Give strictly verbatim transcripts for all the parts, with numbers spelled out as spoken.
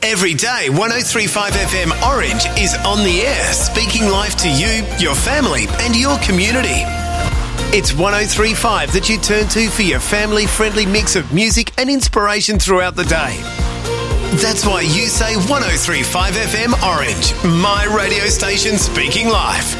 Every day, one oh three point five F M Orange is on the air, speaking life to you, your family and your community. It's one oh three point five that you turn to for your family-friendly mix of music and inspiration throughout the day. That's why you say one oh three point five F M Orange, my radio station speaking life.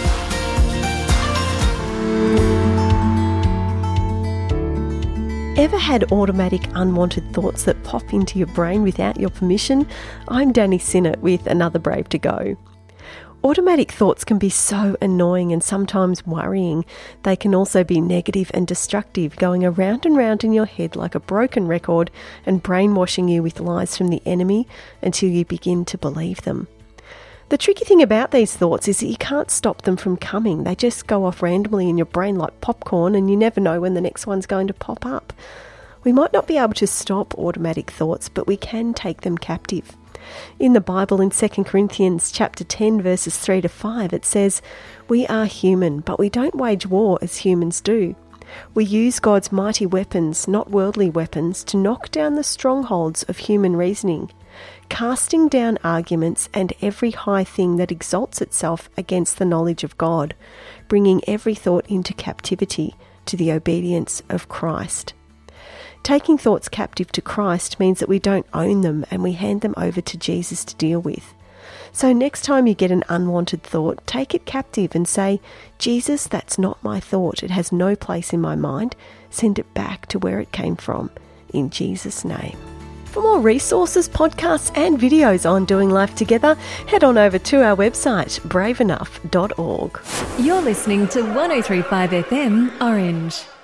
Ever had automatic unwanted thoughts that pop into your brain without your permission? I'm Danny Sinnott with another Brave to Go. Automatic thoughts can be so annoying and sometimes worrying. They can also be negative and destructive, going around and round in your head like a broken record and brainwashing you with lies from the enemy until you begin to believe them. The tricky thing about these thoughts is that you can't stop them from coming. They just go off randomly in your brain like popcorn, and you never know when the next one's going to pop up. We might not be able to stop automatic thoughts, but we can take them captive. In the Bible, in Second Corinthians chapter ten, verses three to five, it says, "We are human, but we don't wage war as humans do. We use God's mighty weapons, not worldly weapons, to knock down the strongholds of human reasoning, casting down arguments and every high thing that exalts itself against the knowledge of God, bringing every thought into captivity to the obedience of Christ." Taking thoughts captive to Christ means that we don't own them and we hand them over to Jesus to deal with. So next time you get an unwanted thought, take it captive and say, "Jesus, that's not my thought. It has no place in my mind. Send it back to where it came from. In Jesus' name." For more resources, podcasts and videos on doing life together, head on over to our website, brave enough dot org. You're listening to one oh three point five F M Orange.